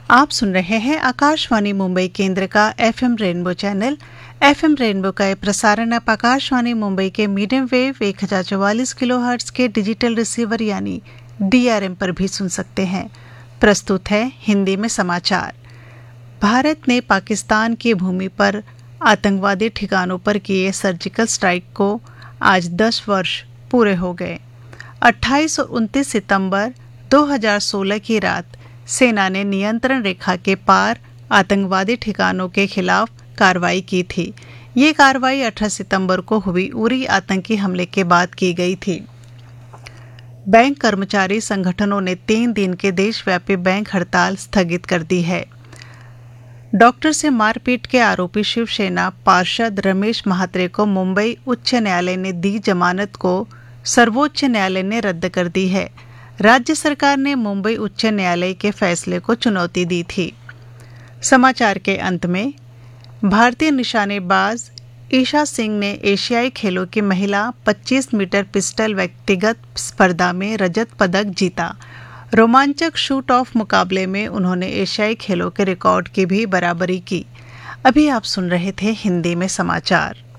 आप सुन रहे हैं आकाशवाणी मुंबई केंद्र का FM rainbow channel. FM rainbow का प्रसारण आप आकाशवाणी मुंबई के मीडियम वेव 1044 किलोहर्ट्ज के डिजिटल रिसीवर यानी डीआरएम पर भी सुन सकते हैं। प्रस्तुत है हिंदी में समाचार। भारत ने पाकिस्तान की भूमि पर आतंकवादी ठिकानों पर किए सर्जिकल स्ट्राइक को आज 10 वर्ष पूरे हो गए। 28 और 29 सितंबर 2016 की रात सेना ने नियंत्रण रेखा के पार आतंकवादी ठिकानों के खिलाफ कार्रवाई की थी। ये कार्रवाई 18 सितंबर को हुई उरी आतंकी हमले के बाद की गई थी। बैंक कर्मचारी संगठनों ने 3 दिन के देशव्यापी बैंक हड़ताल स्थगित कर दी है। डॉक्टर से मारपीट के आरोपी शिवसेना पार्षद रमेश महात्रे को मुंबई उच्च न्यायालय ने दी जमानत को सर्वोच्च न्यायालय ने रद्द कर दी है। राज्य सरकार ने मुंबई उच्च न्यायालय के फैसले को चुनौती दी थी। समाचार के अंत में भारतीय निशानेबाज ईशा सिंह ने एशियाई खेलों की महिला 25 मीटर पिस्टल व्यक्तिगत स्पर्धा में रजत पदक जीता। रोमांचक शूट ऑफ मुकाबले में उन्होंने एशियाई खेलों के रिकॉर्ड की भी बराबरी की। अभी आप सुन रहे थे हिंदी में समाचार।